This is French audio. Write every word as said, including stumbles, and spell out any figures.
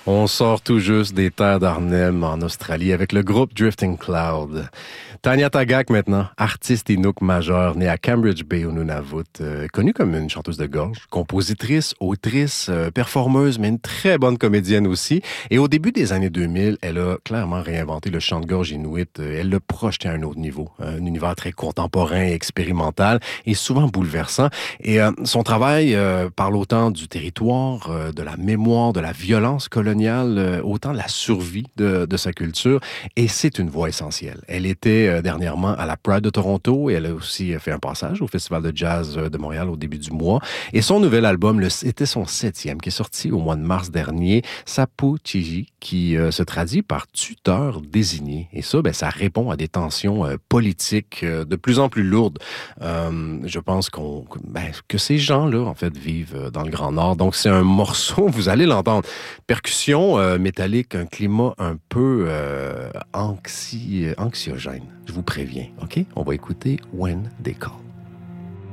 On sort tout juste des terres d'Arnhem en Australie avec le groupe Drifting Cloud. Tanya Tagaq maintenant, artiste Inuk majeure, née à Cambridge Bay au Nunavut, euh, connue comme une chanteuse de gorge, compositrice, autrice, euh, performeuse, mais une très bonne comédienne aussi. Et au début des années deux mille, elle a clairement réinventé le chant de gorge inuit. Euh, elle l'a projeté à un autre niveau, un univers très contemporain, expérimental et souvent bouleversant. Et euh, son travail euh, parle autant du territoire, euh, de la mémoire, de la violence coloniale, euh, autant de la survie de, de sa culture. Et c'est une voix essentielle. Elle était euh, dernièrement à la Pride de Toronto et elle a aussi fait un passage au Festival de jazz de Montréal au début du mois. Et son nouvel album, le, c'était son septième, qui est sorti au mois de mars dernier, Sapu Chiji, qui euh, se traduit par tuteur désigné. Et ça, ben, ça répond à des tensions euh, politiques euh, de plus en plus lourdes. Euh, je pense qu'on, ben, que ces gens-là, en fait, vivent dans le Grand Nord. Donc, c'est un morceau, vous allez l'entendre. Percussion euh, métallique, un climat un peu euh, anxi, anxiogène. Je vous préviens, OK? On va écouter When They Call.